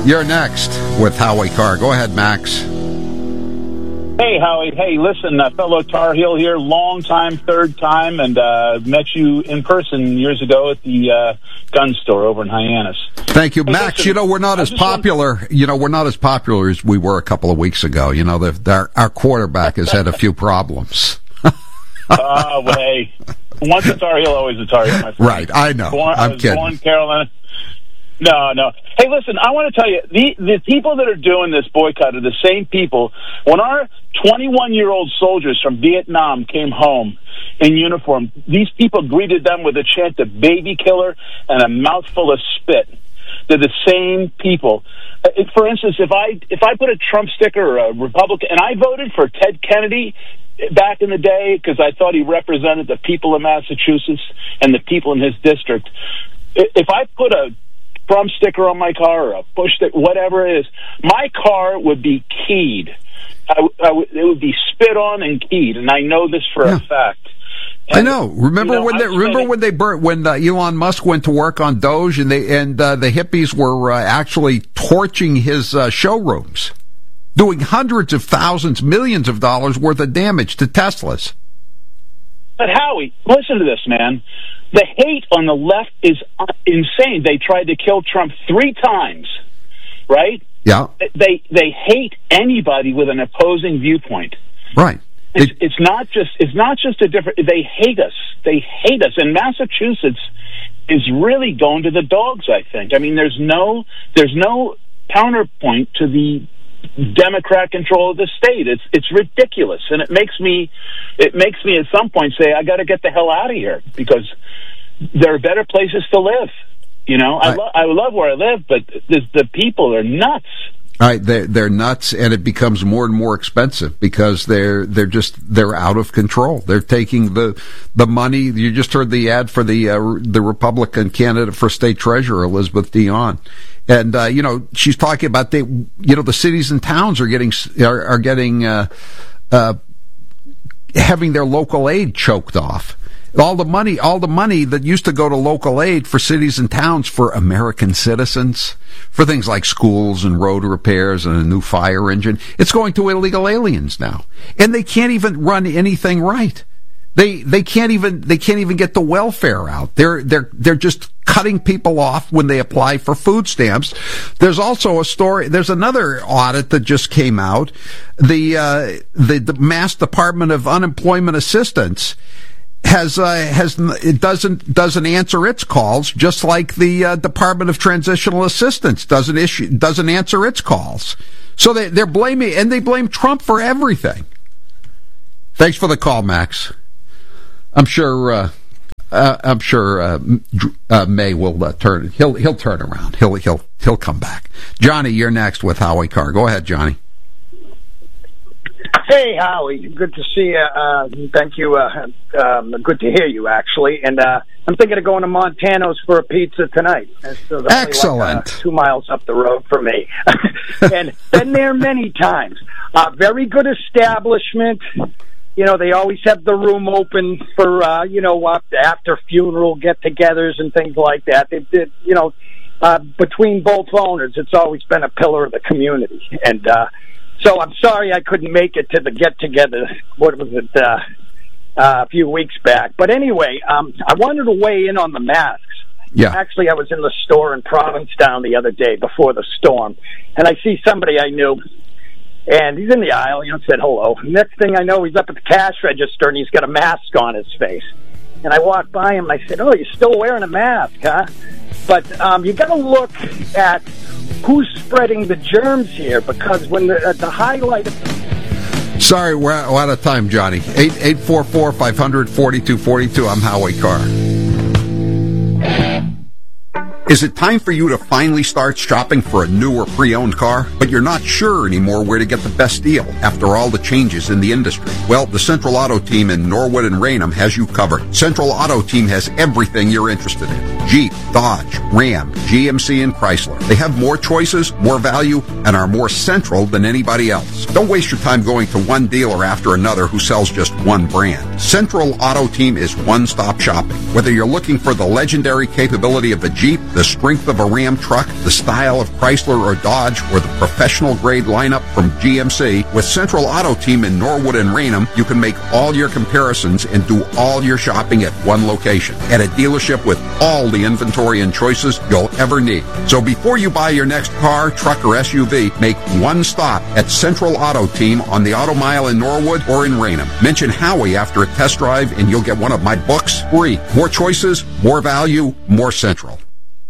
You're next with Howie Carr. Go ahead, Max. Hey, Howie. Hey, listen, fellow Tar Heel here, long time, third time, and met you in person years ago at the gun store over in Hyannis. Thank you, Max. Listen, we're not as popular. We're not as popular as we were a couple of weeks ago. Our quarterback has had a few problems. Hey, once a Tar Heel, always a Tar Heel, my friend. Right, I know. I was born in Carolina. No. Hey, listen, I want to tell you, the people that are doing this boycott are the same people. When our 21-year-old soldiers from Vietnam came home in uniform, these people greeted them with a chant of baby killer and a mouthful of spit. They're the same people. For instance, if I put a Trump sticker or a Republican, and I voted for Ted Kennedy back in the day because I thought he represented the people of Massachusetts and the people in his district, if I put a Trump sticker on my car or a push stick, whatever it is, my car would be keyed. It would be spit on and keyed, and I know this for a fact. And, I know. Remember when Elon Musk went to work on Doge and the hippies were actually torching his showrooms, doing hundreds of thousands, millions of dollars worth of damage to Teslas. But Howie, listen to this, man. The hate on the left is insane. They tried to kill Trump 3 times, right? Yeah. They hate anybody with an opposing viewpoint. Right. It's not just a different. They hate us. They hate us. And Massachusetts is really going to the dogs, I think. I mean, there's no counterpoint to the Democrat control of the state. It's ridiculous, and it makes me at some point say I got to get the hell out of here because there are better places to live. I love where I live, but the people are nuts. Right, they're nuts, and it becomes more and more expensive because they're out of control. They're taking the money. You just heard the ad for the Republican candidate for state treasurer, Elizabeth Dion, and she's talking about the cities and towns are getting having their local aid choked off. All the money that used to go to local aid for cities and towns for American citizens, for things like schools and road repairs and a new fire engine, it's going to illegal aliens now. And they can't even run anything right. They can't even get the welfare out. They're just cutting people off when they apply for food stamps. There's also there's another audit that just came out. The Mass Department of Unemployment Assistance doesn't answer its calls, just like the Department of Transitional Assistance doesn't answer its calls. So they're blaming, and they blame Trump for everything. Thanks for the call, Max. I'm sure May will turn. He'll turn around. He'll come back. Johnny, you're next with Howie Carr. Go ahead, Johnny. Hey, Howie. Good to see you. Thank you. Good to hear you, actually. And I'm thinking of going to Montano's for a pizza tonight. So excellent. 2 miles up the road from me. And been there many times. Very good establishment. They always have the room open for, after funeral get-togethers and things like that. They did, between both owners, it's always been a pillar of the community. And, so I'm sorry I couldn't make it to the get-together, a few weeks back. But anyway, I wanted to weigh in on the masks. Yeah. Actually, I was in the store in Provincetown the other day before the storm, and I see somebody I knew, and he's in the aisle, said hello. Next thing I know, he's up at the cash register, and he's got a mask on his face. And I walked by him, and I said, oh, you're still wearing a mask, huh? But you got to look at who's spreading the germs here, because when the highlight of... Sorry, we're out of time, Johnny. 844-500-4242. I'm Howie Carr. Is it time for you to finally start shopping for a new or pre-owned car, but you're not sure anymore where to get the best deal after all the changes in the industry? Well, the Central Auto Team in Norwood and Raynham has you covered. Central Auto Team has everything you're interested in. Jeep, Dodge, Ram, GMC, and Chrysler. They have more choices, more value, and are more central than anybody else. Don't waste your time going to one dealer after another who sells just one brand. Central Auto Team is one-stop shopping. Whether you're looking for the legendary capability of the Jeep, the strength of a Ram truck, the style of Chrysler or Dodge, or the professional-grade lineup from GMC, with Central Auto Team in Norwood and Raynham, you can make all your comparisons and do all your shopping at one location, at a dealership with all the inventory and choices you'll ever need. So before you buy your next car, truck, or SUV, make one stop at Central Auto Team on the Auto Mile in Norwood or in Raynham. Mention Howie after a test drive and you'll get one of my books free. More choices, more value, more Central.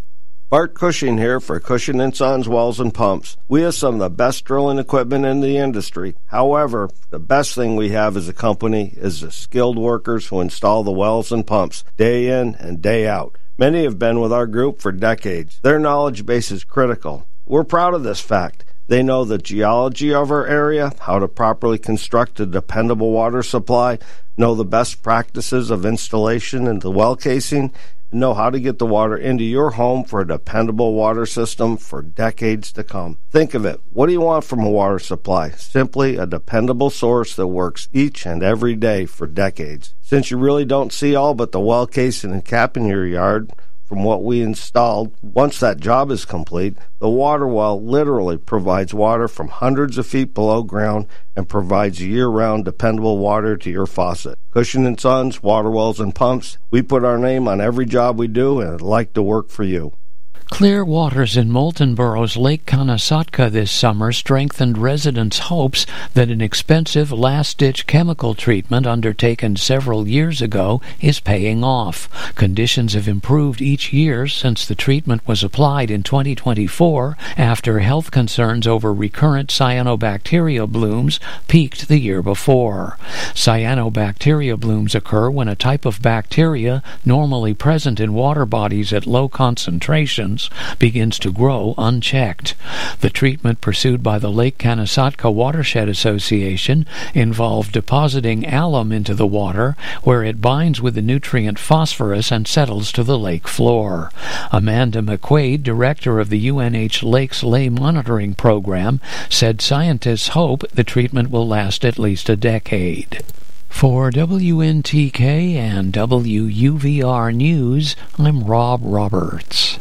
Bart Cushing here for Cushing & Sons Wells and Pumps. We have some of the best drilling equipment in the industry. However, the best thing we have as a company is the skilled workers who install the wells and pumps day in and day out. Many have been with our group for decades. Their knowledge base is critical. We're proud of this fact. They know the geology of our area, how to properly construct a dependable water supply, know the best practices of installation into well casing, and know how to get the water into your home for a dependable water system for decades to come. Think of it. What do you want from a water supply? Simply a dependable source that works each and every day for decades. Since you really don't see all but the well casing and cap in your yard, from what we installed, once that job is complete, the water well literally provides water from hundreds of feet below ground and provides year-round dependable water to your faucet. Cushing & Sons, Water Wells and Pumps, we put our name on every job we do, and I'd like to work for you. Clear waters in Moulton Borough's Lake Kanasatka this summer strengthened residents' hopes that an expensive last-ditch chemical treatment undertaken several years ago is paying off. Conditions have improved each year since the treatment was applied in 2024 after health concerns over recurrent cyanobacteria blooms peaked the year before. Cyanobacteria blooms occur when a type of bacteria normally present in water bodies at low concentrations begins to grow unchecked. The treatment pursued by the Lake Kanasatka Watershed Association involved depositing alum into the water where it binds with the nutrient phosphorus and settles to the lake floor. Amanda McQuaid, director of the UNH Lakes Lay Monitoring Program, said scientists hope the treatment will last at least a decade. For WNTK and WUVR News, I'm Rob Roberts.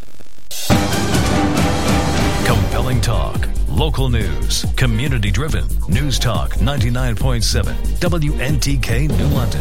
Compelling talk, local news, community-driven. News Talk 99.7, WNTK New London.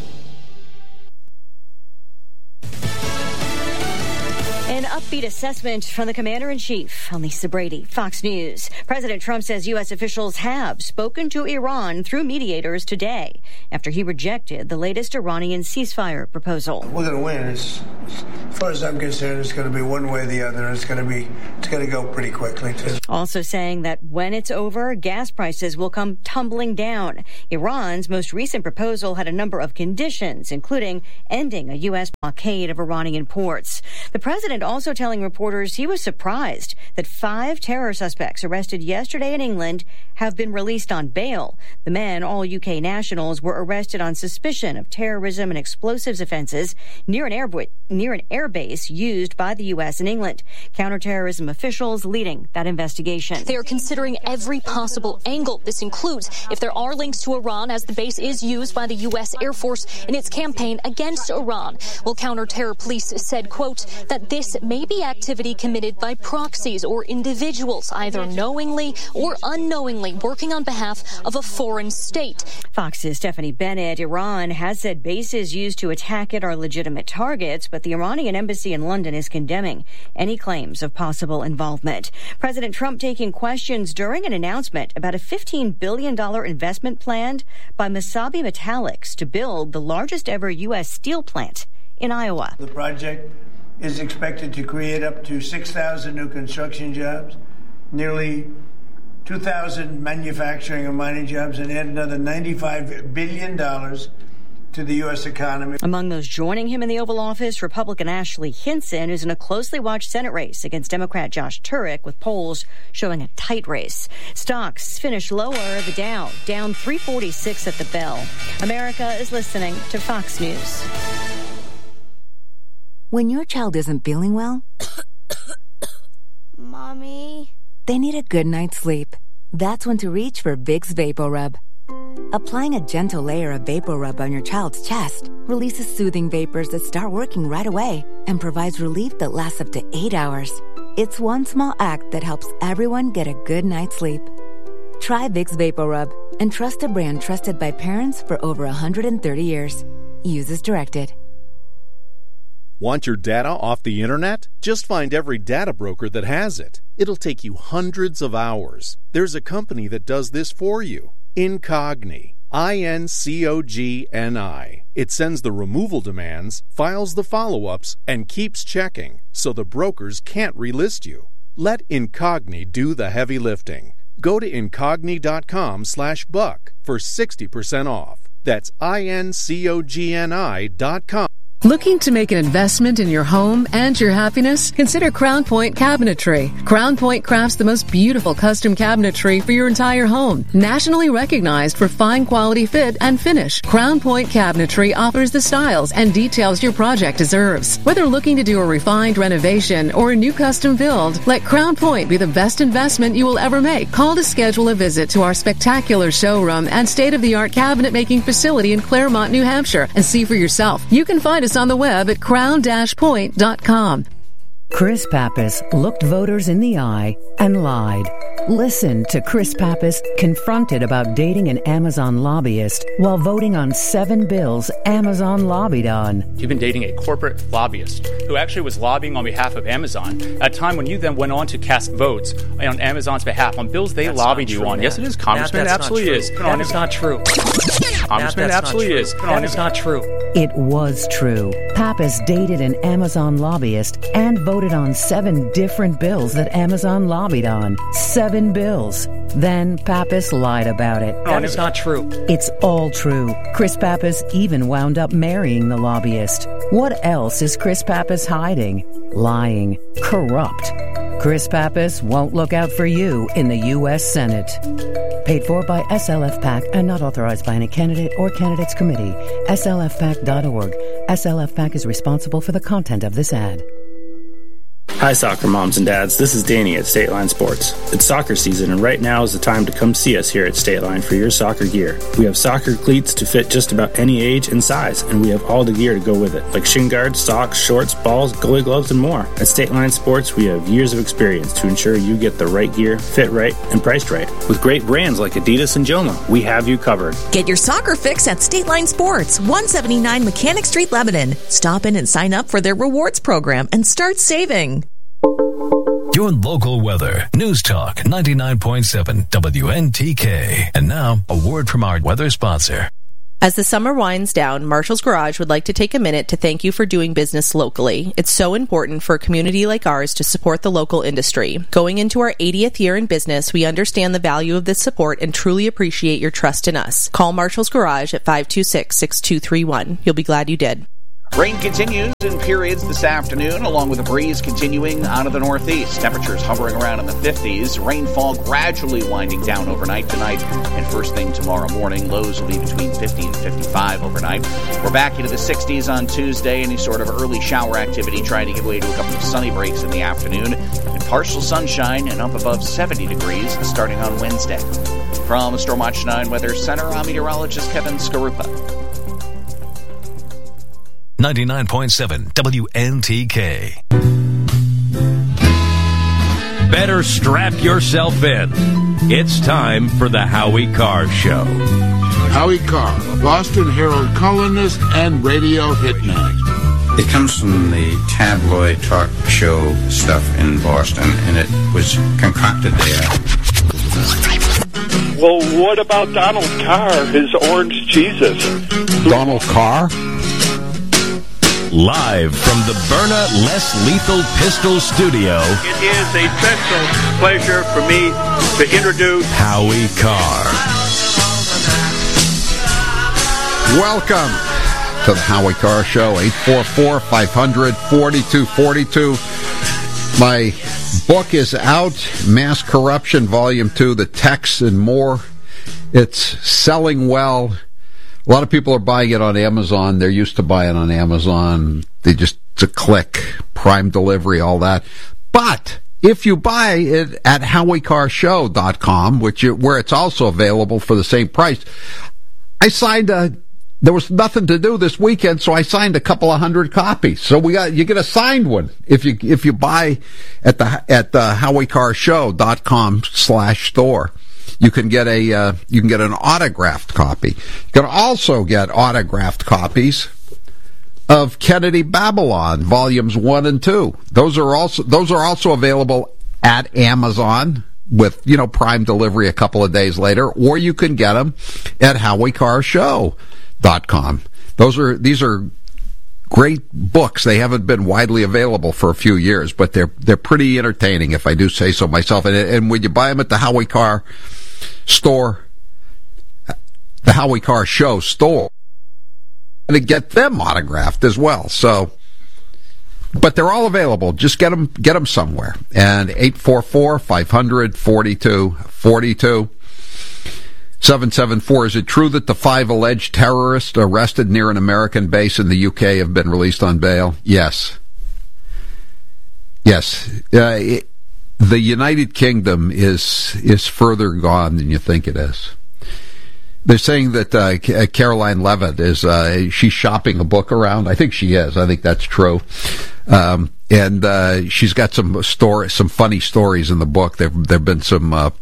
An upbeat assessment from the Commander-in-Chief. I'm Lisa Brady, Fox News. President Trump says U.S. officials have spoken to Iran through mediators today after he rejected the latest Iranian ceasefire proposal. We're going to win. As far as I'm concerned, it's going to be one way or the other. It's going to go pretty quickly, too. Also saying that when it's over, gas prices will come tumbling down. Iran's most recent proposal had a number of conditions, including ending a U.S. blockade of Iranian ports. The president also telling reporters he was surprised that 5 terror suspects arrested yesterday in England have been released on bail. The men, all UK nationals, were arrested on suspicion of terrorism and explosives offenses near an airbase used by the U.S. in England. Counterterrorism officials leading that investigation. They are considering every possible angle. This includes if there are links to Iran, as the base is used by the U.S. Air Force in its campaign against Iran. Well, counter-terror police said, quote, that this may be activity committed by proxies or individuals, either knowingly or unknowingly working on behalf of a foreign state. Fox's Stephanie Bennett. Iran has said bases used to attack it are legitimate targets, but the Iranian embassy in London is condemning any claims of possible involvement. President Trump taking questions during an announcement about a $15 billion investment planned by Mesabi Metallics to build the largest ever U.S. steel plant in Iowa. The project is expected to create up to 6,000 new construction jobs, nearly 2,000 manufacturing and mining jobs, and add another $95 billion to the U.S. economy. Among those joining him in the Oval Office, Republican Ashley Hinson, who's in a closely watched Senate race against Democrat Josh Turek, with polls showing a tight race. Stocks finished lower. The Dow down 346 at the bell. America is listening to Fox News. When your child isn't feeling well, Mommy, they need a good night's sleep. That's when to reach for Vicks VapoRub. Applying a gentle layer of Vapor Rub on your child's chest releases soothing vapors that start working right away and provides relief that lasts up to 8 hours. It's one small act that helps everyone get a good night's sleep. Try Vicks Vapor Rub and trust a brand trusted by parents for over 130 years. Use as directed. Want your data off the internet? Just find every data broker that has it. It'll take you hundreds of hours. There's a company that does this for you. Incogni. INCOGNI. It sends the removal demands, files the follow-ups, and keeps checking, so the brokers can't relist you. Let Incogni do the heavy lifting. Go to incogni.com/buck for 60% off. That's INCOGNI.com. Looking to make an investment in your home and your happiness? Consider Crown Point Cabinetry. Crown Point crafts the most beautiful custom cabinetry for your entire home. Nationally recognized for fine quality fit and finish, Crown Point Cabinetry offers the styles and details your project deserves. Whether looking to do a refined renovation or a new custom build, let Crown Point be the best investment you will ever make. Call to schedule a visit to our spectacular showroom and state-of-the-art cabinet making facility in Claremont, New Hampshire, and see for yourself. You can find us on the web at crown-point.com. Chris Pappas looked voters in the eye and lied. Listen to Chris Pappas confronted about dating an Amazon lobbyist while voting on 7 bills Amazon lobbied on. You've been dating a corporate lobbyist who actually was lobbying on behalf of Amazon at a time when you then went on to cast votes on Amazon's behalf on bills they lobbied you on. Yes, it is, Congressman. It absolutely is. That is not true. Congressman, it absolutely is. That is not true. It was true. Pappas dated an Amazon lobbyist and voted on 7 different bills that Amazon lobbied on. 7 bills. Then Pappas lied about it. That is not true. It's all true. Chris Pappas even wound up marrying the lobbyist. What else is Chris Pappas hiding? Lying. Corrupt. Chris Pappas won't look out for you in the U.S. Senate. Paid for by SLF PAC and not authorized by any candidate or candidates committee. SLFPAC.org. SLF PAC is responsible for the content of this ad. Hi, soccer moms and dads. This is Danny at State Line Sports. It's soccer season, and right now is the time to come see us here at State Line for your soccer gear. We have soccer cleats to fit just about any age and size, and we have all the gear to go with it, like shin guards, socks, shorts, balls, goalie gloves, and more. At State Line Sports, we have years of experience to ensure you get the right gear, fit right, and priced right. With great brands like Adidas and Joma, we have you covered. Get your soccer fix at State Line Sports, 179 Mechanic Street, Lebanon. Stop in and sign up for their rewards program and start saving. Your local weather. News Talk 99.7 WNTK. And now, a word from our weather sponsor. As the summer winds down, Marshall's Garage would like to take a minute to thank you for doing business locally. It's so important for a community like ours to support the local industry. Going into our 80th year in business, we understand the value of this support and truly appreciate your trust in us. Call Marshall's Garage at 526-6231. You'll be glad you did. Rain continues in periods this afternoon, along with a breeze continuing out of the northeast. Temperatures hovering around in the 50s. Rainfall gradually winding down overnight tonight. And first thing tomorrow morning, lows will be between 50 and 55 overnight. We're back into the 60s on Tuesday. Any sort of early shower activity trying to give way to a couple of sunny breaks in the afternoon. And partial sunshine and up above 70 degrees starting on Wednesday. From Storm Watch 9 Weather Center, I'm meteorologist Kevin Skarupa. 99.7 WNTK. Better strap yourself in. It's time for the Howie Carr Show. Howie Carr, Boston Herald columnist and radio hitman. It comes from the tabloid talk show stuff in Boston, and it was concocted there. Well, what about Donald Carr, his orange Jesus? Donald Carr? Live from the Byrna Less Lethal Pistol Studio. It is a special pleasure for me to introduce Howie Carr. Welcome to the Howie Carr Show, 844-500-4242. My book is out, Mass Corruption, Volume 2, The Texts and More. It's selling well. A lot of people are buying it on Amazon. They're used to buying on Amazon. It's a click, Prime delivery, all that. But if you buy it at HowieCarShow.com, where it's also available for the same price, I signed there was nothing to do this weekend, so I signed a couple of 100 copies. So you get a signed one if you buy at the HowieCarShow.com/store. You can get an autographed copy. You can also get autographed copies of Kennedy Babylon Volumes 1 and 2. Those are also available at Amazon with, Prime delivery a couple of days later, or you can get them at HowieCarShow.com. These are great books. They haven't been widely available for a few years, but they're pretty entertaining, if I do say so myself. And when you buy them at the Howie Car store, the Howie Car Show store, and to get them autographed as well. So, but they're all available. Just get them somewhere. And 844-500-4242. 774, is it true that the 5 alleged terrorists arrested near an American base in the UK have been released on bail? Yes. The United Kingdom is further gone than you think it is. They're saying that Caroline Levitt she's shopping a book around. I think she is. I think that's true. And she's got some funny stories in the book. There've been some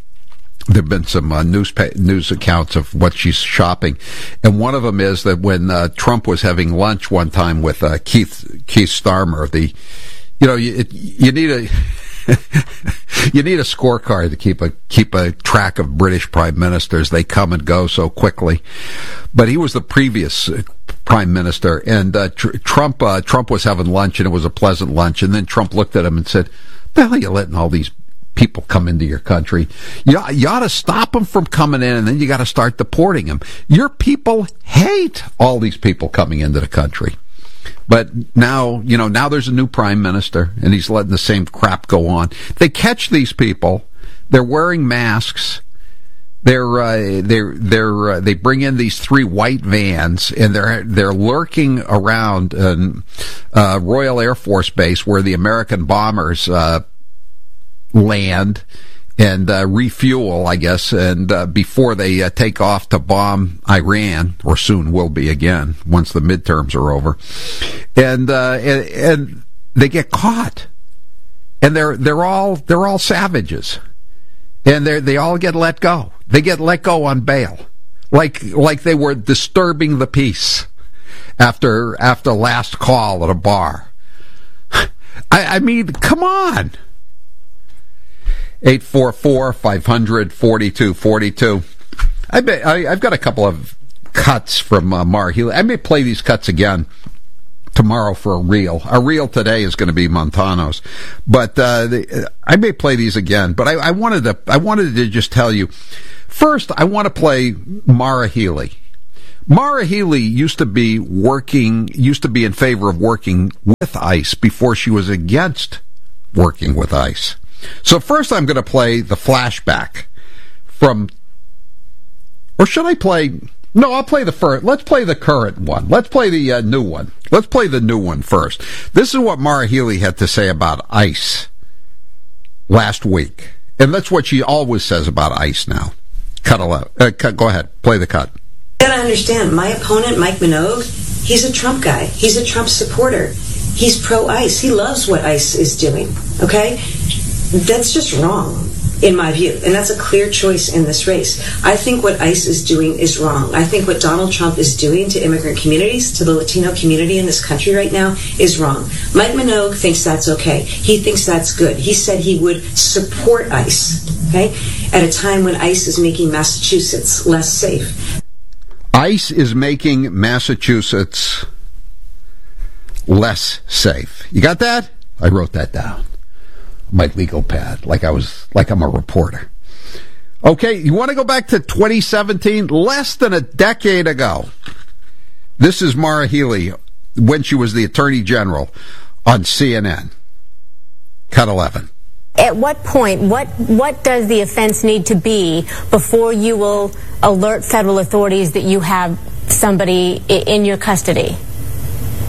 news accounts of what she's shopping, and one of them is that when Trump was having lunch one time with Keith Starmer, you need a you need a scorecard to keep a track of British prime ministers. They come and go so quickly. But he was the previous prime minister, and Trump was having lunch, and it was a pleasant lunch. And then Trump looked at him and said, "The hell are you letting all these people come into your country? You ought to stop them from coming in, and then you got to start deporting them. Your people hate all these people coming into the country." But now there's a new prime minister, and he's letting the same crap go on. They catch these people. They're wearing masks. They bring in these 3 white vans, and they're lurking around Royal Air Force Base where the American bombers land and refuel, I guess, and before they take off to bomb Iran, or soon will be again once the midterms are over, and they get caught, and they're all savages, and they all get let go. They get let go on bail, like they were disturbing the peace after last call at a bar. I mean, come on. 844-500-4242. I've got a couple of cuts from Maura Healey. I may play these cuts again tomorrow for a reel. Our reel today is going to be Montano's, but I may play these again. But I wanted to just tell you first. I want to play Maura Healey. Maura Healey used to be in favor of working with ICE before she was against working with ICE. So first I'm going to play the flashback or should I play? No, I'll play the first. Let's play the current one. Let's play the new one. Let's play the new one first. This is what Maura Healey had to say about ICE last week. And that's what she always says about ICE now. Go ahead. Play the cut. You gotta understand, my opponent, Mike Minogue, he's a Trump guy. He's a Trump supporter. He's pro-ICE. He loves what ICE is doing. Okay? That's just wrong, in my view. And that's a clear choice in this race. I think what ICE is doing is wrong. I think what Donald Trump is doing to immigrant communities, to the Latino community in this country right now, is wrong. Mike Minogue thinks that's okay. He thinks that's good. He said he would support ICE, okay, at a time when ICE is making Massachusetts less safe. ICE is making Massachusetts less safe. You got that? I wrote that down. My legal pad, like I'm a reporter. Okay, you want to go back to 2017? Less than a decade ago. This is Maura Healey when she was the Attorney General on CNN. Cut 11. At what point, what does the offense need to be before you will alert federal authorities that you have somebody in your custody?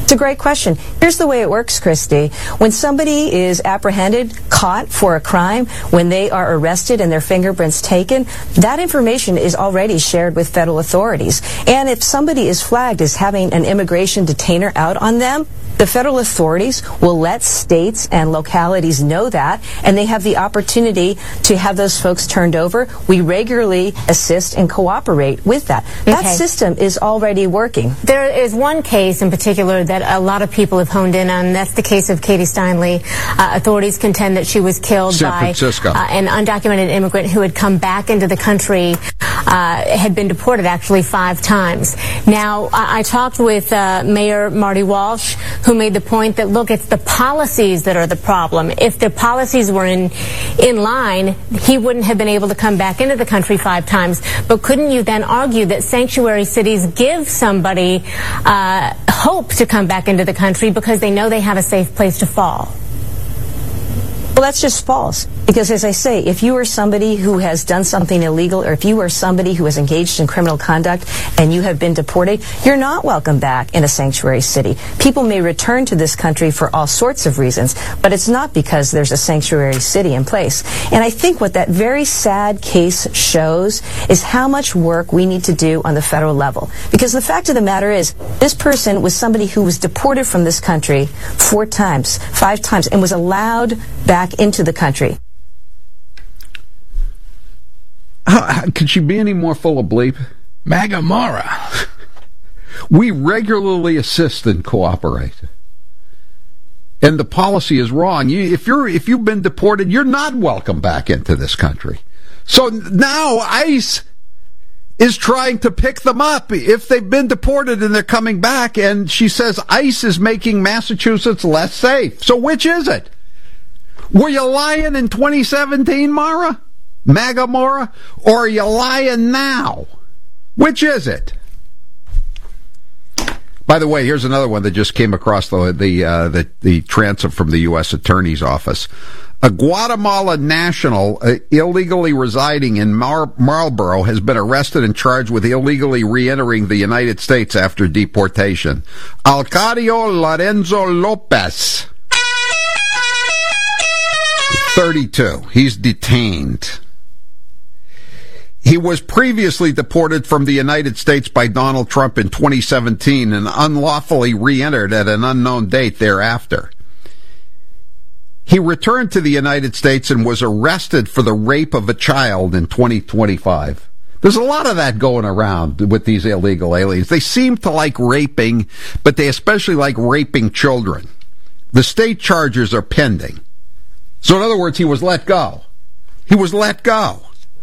It's a great question. Here's the way it works, Christy. When somebody is apprehended, caught for a crime, when they are arrested and their fingerprints taken, that information is already shared with federal authorities. And if somebody is flagged as having an immigration detainer out on them, the federal authorities will let states and localities know that, and they have the opportunity to have those folks turned over. We regularly assist and cooperate with that. That system is already working. There is one case in particular that a lot of people have honed in on. That's the case of Katie Steinle. Authorities contend that she was killed by an undocumented immigrant who had come back into the country, had been deported actually 5 times. Now, I talked with Mayor Marty Walsh, who made the point that, look, it's the policies that are the problem. If the policies were in line, he wouldn't have been able to come back into the country 5 times. But couldn't you then argue that sanctuary cities give somebody hope to come back into the country because they know they have a safe place to fall? Well, that's just false. Because, as I say, if you are somebody who has done something illegal, or if you are somebody who has engaged in criminal conduct and you have been deported, you're not welcome back in a sanctuary city. People may return to this country for all sorts of reasons, but it's not because there's a sanctuary city in place. And I think what that very sad case shows is how much work we need to do on the federal level. Because the fact of the matter is, this person was somebody who was deported from this country 4 times, 5 times, and was allowed back into the country. Could she be any more full of bleep? MAGA Mara. We regularly assist and cooperate. And the policy is wrong. If you've been deported, you're not welcome back into this country. So now ICE is trying to pick them up if they've been deported and they're coming back, and she says ICE is making Massachusetts less safe. So which is it? Were you lying in 2017, Mara? MAGA Mara? Or are you lying now? Which is it? By the way, here's another one that just came across the transom from the U.S. Attorney's Office. A Guatemala national illegally residing in Marlboro has been arrested and charged with illegally re-entering the United States after deportation. Alcadio Lorenzo Lopez, 32. He's detained. He was previously deported from the United States by Donald Trump in 2017 and unlawfully re-entered at an unknown date thereafter. He returned to the United States and was arrested for the rape of a child in 2025. There's a lot of that going around with these illegal aliens. They seem to like raping, but they especially like raping children. The state charges are pending. So in other words, he was let go. He was let go.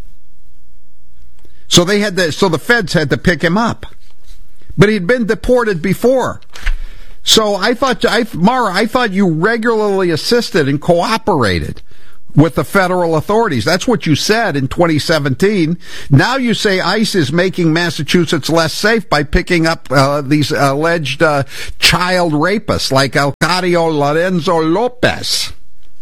So the feds had to pick him up. But he'd been deported before. So Mara, I thought you regularly assisted and cooperated with the federal authorities. That's what you said in 2017. Now you say ICE is making Massachusetts less safe by picking up these alleged child rapists like Alcadio Lorenzo Lopez.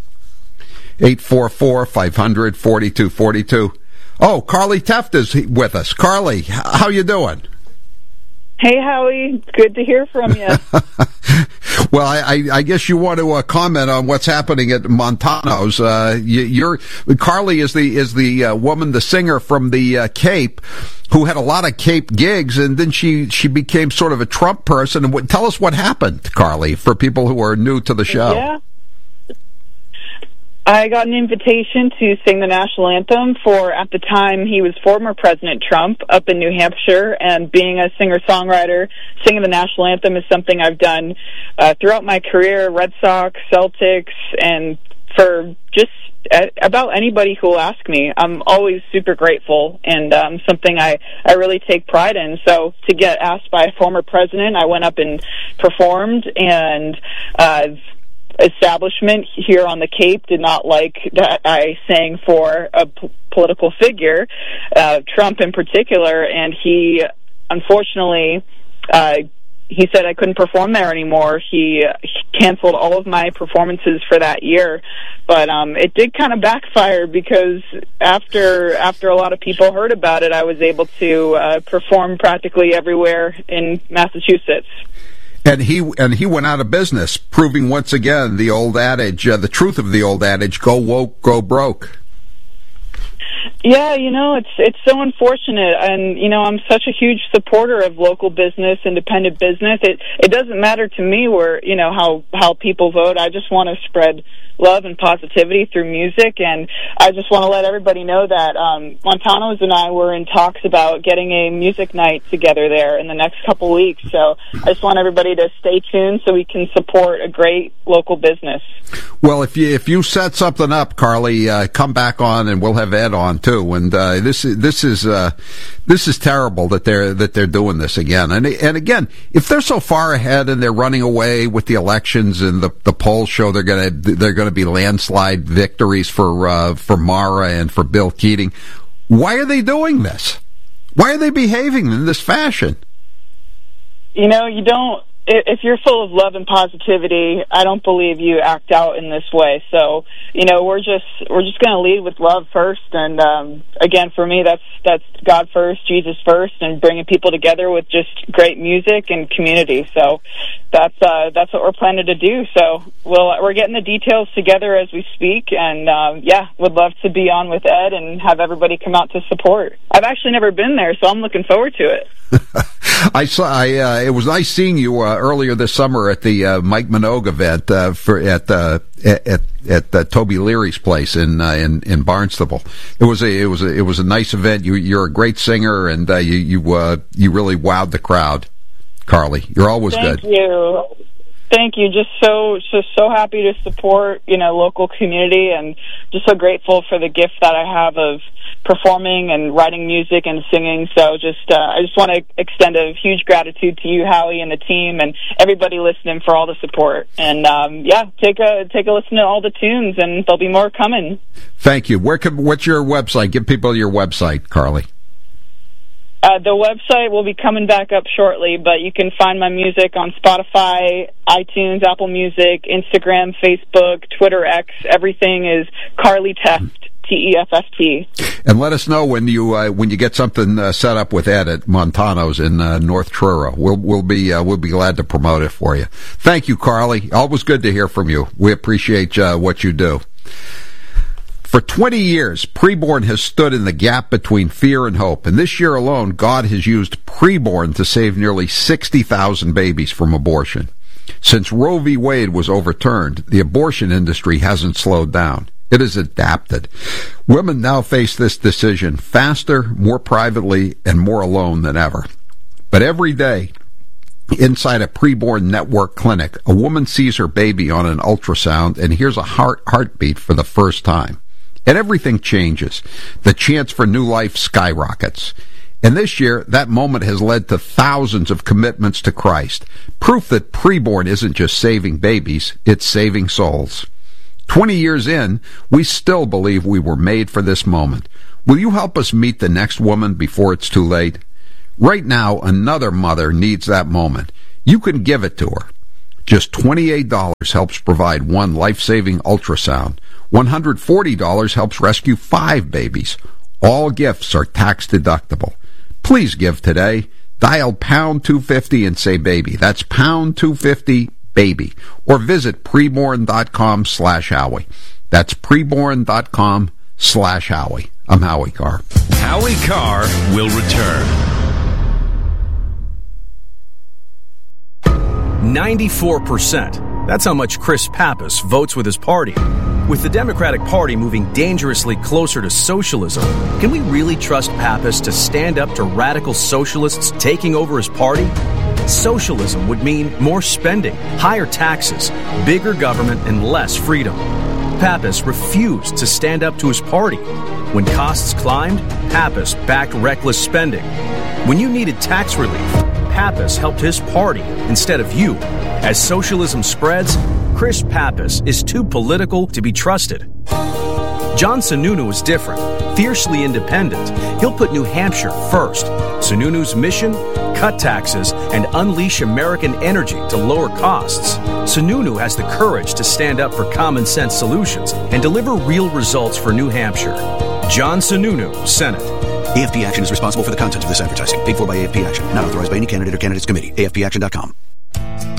844-500-4242. Oh, Carly Teft is with us. Carly, how you doing? Hey, Howie. Good to hear from you. Well, I guess you want to comment on what's happening at Montano's. Carly is the woman, the singer from the Cape, who had a lot of Cape gigs, and then she became sort of a Trump person. And tell us what happened, Carly, for people who are new to the show. Yeah. I got an invitation to sing the national anthem for, at the time, he was former President Trump up in New Hampshire, and being a singer-songwriter, singing the national anthem is something I've done throughout my career, Red Sox, Celtics, and for just about anybody who will ask me. I'm always super grateful, and something I really take pride in. So to get asked by a former president, I went up and performed, and establishment here on the Cape did not like that I sang for a political figure, Trump in particular, and he, unfortunately, he said I couldn't perform there anymore. He canceled all of my performances for that year, but it did kind of backfire, because after a lot of people heard about it, I was able to perform practically everywhere in Massachusetts. And he went out of business, proving once again the old adage, the truth of the old adage: go woke, go broke. Yeah, it's so unfortunate, and I'm such a huge supporter of local business, independent business. It doesn't matter to me where how people vote. I just want to spread love and positivity through music, and I just want to let everybody know that Montanos and I were in talks about getting a music night together there in the next couple weeks. So I just want everybody to stay tuned so we can support a great local business. Well, if you set something up, Carly, come back on, and we'll have Ed on too. And this is terrible that they're doing this again. And again, if they're so far ahead and they're running away with the elections, and the polls show they're going to be landslide victories for Mara and for Bill Keating, why are they doing this? Why are they behaving in this fashion? You don't. If you're full of love and positivity, I don't believe you act out in this way. So, we're just going to lead with love first, and again, for me, that's God first, Jesus first, and bringing people together with just great music and community. So, that's what we're planning to do. So, we're getting the details together as we speak, and would love to be on with Ed and have everybody come out to support. I've actually never been there, so I'm looking forward to it. It was nice seeing you earlier this summer at the Mike Minogue event at Toby Leary's place in Barnstable. It was a nice event. You're a great singer, and you really wowed the crowd, Carly. You're always good. Thank you. Just so happy to support, local community, and just so grateful for the gift that I have of performing and writing music and singing. So I just want to extend a huge gratitude to you, Howie, and the team, and everybody listening for all the support. And take a listen to all the tunes, and there'll be more coming. Thank you. What's your website? Give people your website, Carly. The website will be coming back up shortly, but you can find my music on Spotify, iTunes, Apple Music, Instagram, Facebook, Twitter, X. Everything is Carly Teft, T-E-F-F-T. And let us know when you get something set up with Ed at Montano's in North Truro. We'll be glad to promote it for you. Thank you, Carly. Always good to hear from you. We appreciate what you do. For 20 years, Preborn has stood in the gap between fear and hope, and this year alone, God has used Preborn to save nearly 60,000 babies from abortion. Since Roe v. Wade was overturned, the abortion industry hasn't slowed down. It has adapted. Women now face this decision faster, more privately, and more alone than ever. But every day, inside a Preborn network clinic, a woman sees her baby on an ultrasound and hears a heartbeat for the first time. And everything changes. The chance for new life skyrockets. And this year, that moment has led to thousands of commitments to Christ. Proof that Preborn isn't just saving babies, it's saving souls. 20 years in, we still believe we were made for this moment. Will you help us meet the next woman before it's too late? Right now, another mother needs that moment. You can give it to her. Just $28 helps provide one life-saving ultrasound. $140 helps rescue 5 babies. All gifts are tax deductible. Please give today. Dial pound 250 and say baby. That's pound 250 baby. Or visit preborn.com/Howie. That's preborn.com/Howie. I'm Howie Carr. Howie Carr will return. 94%. That's how much Chris Pappas votes with his party. With the Democratic Party moving dangerously closer to socialism, can we really trust Pappas to stand up to radical socialists taking over his party? Socialism would mean more spending, higher taxes, bigger government, and less freedom. Pappas refused to stand up to his party. When costs climbed, Pappas backed reckless spending. When you needed tax relief, Pappas helped his party instead of you. As socialism spreads, Chris Pappas is too political to be trusted. John Sununu is different, fiercely independent. He'll put New Hampshire first. Sununu's mission? Cut taxes and unleash American energy to lower costs. Sununu has the courage to stand up for common sense solutions and deliver real results for New Hampshire. John Sununu, Senate. AFP Action is responsible for the content of this advertising. Paid for by AFP Action. Not authorized by any candidate or candidates committee. AFPAction.com.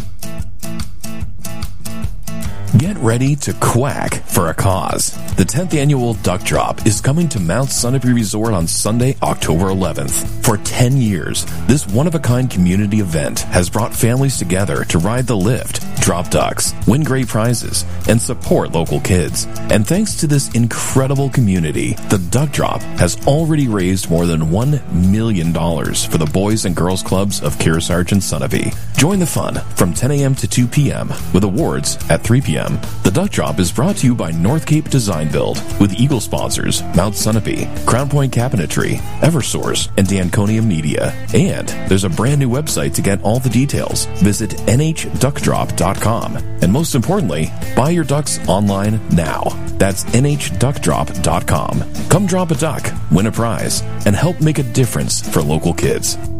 Get ready to quack for a cause. The 10th annual Duck Drop is coming to Mount Sunapee Resort on Sunday, October 11th. For 10 years, this one-of-a-kind community event has brought families together to ride the lift, drop ducks, win great prizes, and support local kids. And thanks to this incredible community, the Duck Drop has already raised more than $1 million for the Boys and Girls Clubs of Kearsarge and Sunapee. Join the fun from 10 a.m. to 2 p.m. with awards at 3 p.m. The Duck Drop is brought to you by North Cape Design Build with Eagle sponsors Mount Sunapee, Crown Point Cabinetry, Eversource, and Danconia Media. And there's a brand new website to get all the details. Visit nhduckdrop.com. And most importantly, buy your ducks online now. That's nhduckdrop.com. Come drop a duck, win a prize, and help make a difference for local kids.